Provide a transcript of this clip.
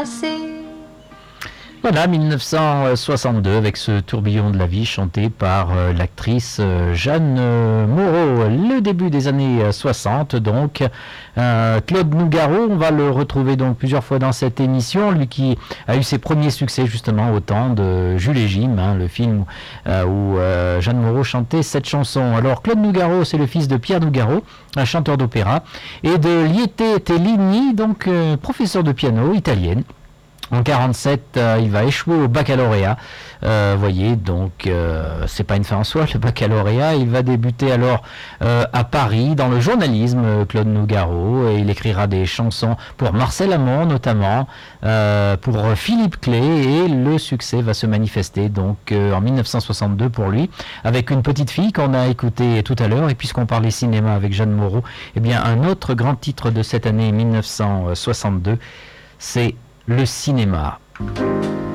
Voilà, 1962, avec ce tourbillon de la vie chanté par l'actrice Jeanne Moreau. Le début des années 60, donc. Claude Nougaro, on va le retrouver donc plusieurs fois dans cette émission. Lui qui a eu ses premiers succès justement au temps de Jules et Jim, le film où Jeanne Moreau chantait cette chanson. Alors Claude Nougaro, c'est le fils de Pierre Nougaro, un chanteur d'opéra, et de Liete Tellini, donc professeur de piano italienne. En 1947, il va échouer au baccalauréat. Voyez, donc c'est pas une fin en soi, le baccalauréat. Il va débuter alors à Paris dans le journalisme, Claude Nougaro, et il écrira des chansons pour Marcel Amont notamment, pour Philippe Clay, et le succès va se manifester donc en 1962 pour lui, avec une petite fille qu'on a écoutée tout à l'heure. Et puisqu'on parlait cinéma avec Jeanne Moreau, eh bien un autre grand titre de cette année 1962, c'est le cinéma.